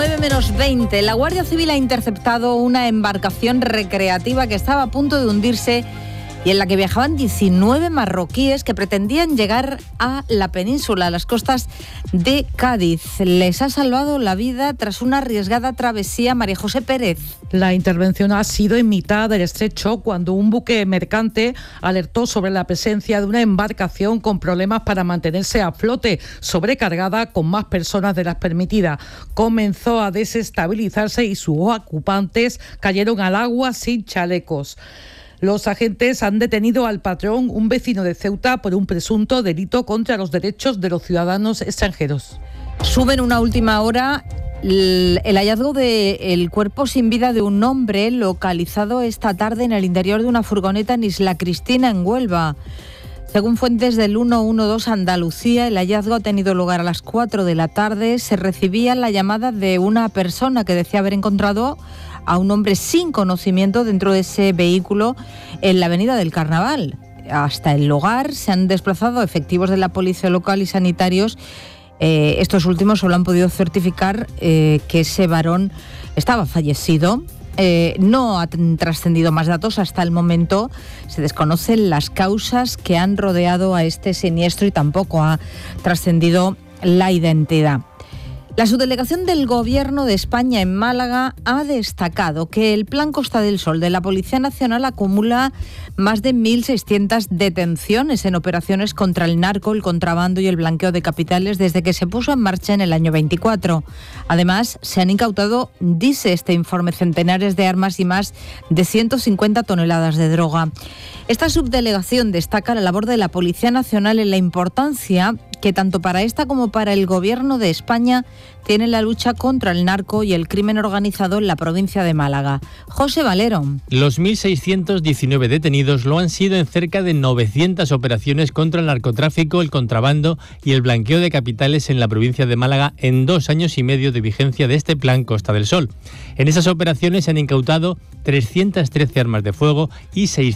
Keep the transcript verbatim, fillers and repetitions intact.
nueve menos veinte. La Guardia Civil ha interceptado una embarcación recreativa que estaba a punto de hundirse y en la que viajaban diecinueve marroquíes que pretendían llegar a la península, a las costas de Cádiz. Les ha salvado la vida tras una arriesgada travesía. María José Pérez. La intervención ha sido en mitad del estrecho cuando un buque mercante alertó sobre la presencia de una embarcación con problemas para mantenerse a flote, sobrecargada con más personas de las permitidas. Comenzó a desestabilizarse y sus ocupantes cayeron al agua sin chalecos. Los agentes han detenido al patrón, un vecino de Ceuta, por un presunto delito contra los derechos de los ciudadanos extranjeros. Sube en una última hora el, el hallazgo del cuerpo sin vida de un hombre localizado esta tarde en el interior de una furgoneta en Isla Cristina, en Huelva. Según fuentes del ciento doce Andalucía, el hallazgo ha tenido lugar a las cuatro de la tarde. Se recibía la llamada de una persona que decía haber encontrado a un hombre sin conocimiento dentro de ese vehículo en la avenida del Carnaval. Hasta el lugar se han desplazado efectivos de la policía local y sanitarios. Eh, estos últimos solo han podido certificar eh, que ese varón estaba fallecido. Eh, no han trascendido más datos hasta el momento. Se desconocen las causas que han rodeado a este siniestro y tampoco ha trascendido la identidad. La subdelegación del Gobierno de España en Málaga ha destacado que el Plan Costa del Sol de la Policía Nacional acumula más de mil seiscientas detenciones en operaciones contra el narco, el contrabando y el blanqueo de capitales desde que se puso en marcha en el año veinticuatro. Además, se han incautado, dice este informe, centenares de armas y más de ciento cincuenta toneladas de droga. Esta subdelegación destaca la labor de la Policía Nacional en la importancia que tanto para esta como para el Gobierno de España tiene la lucha contra el narco y el crimen organizado en la provincia de Málaga. José Valero. Los mil seiscientos diecinueve detenidos lo han sido en cerca de novecientas operaciones contra el narcotráfico, el contrabando y el blanqueo de capitales en la provincia de Málaga en dos años y medio de vigencia de este Plan Costa del Sol. En esas operaciones se han incautado trescientas trece armas de fuego y seiscientas